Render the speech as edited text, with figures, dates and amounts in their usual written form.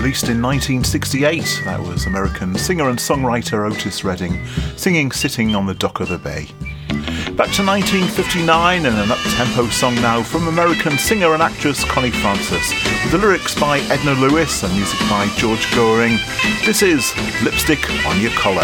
released in 1968. That was American singer and songwriter Otis Redding singing Sitting on the Dock of the Bay. Back to 1959 and an up-tempo song now from American singer and actress Connie Francis, with the lyrics by Edna Lewis and music by George Goring. This is Lipstick on Your Collar.